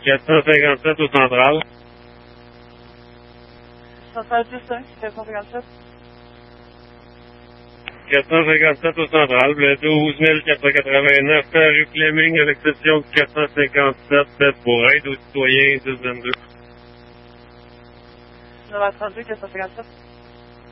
457 au central. Central plus 5, 457. 457 au central, le 12 489 rue Fleming, à l'exception du 457 pour aide aux citoyens 1022. 932, 457.